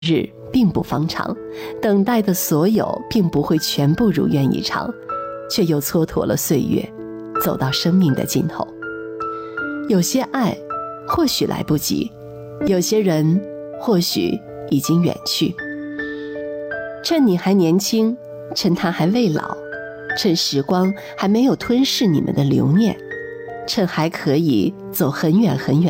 日并不方长，等待的所有并不会全部如愿以偿，却又蹉跎了岁月，走到生命的尽头。有些爱或许来不及，有些人或许已经远去。趁你还年轻，趁他还未老，趁时光还没有吞噬你们的留念，趁还可以走很远很远